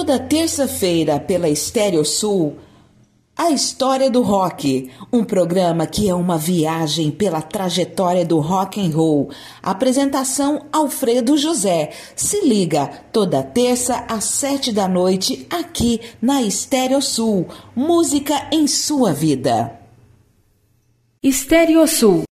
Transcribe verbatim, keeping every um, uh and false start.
Toda terça-feira pela Estéreo Sul, A História do Rock, um programa que é uma viagem pela trajetória do rock and roll. Apresentação Alfredo José. Se liga, toda terça às sete da noite, aqui na Estéreo Sul. Música em sua vida. Estéreo Sul.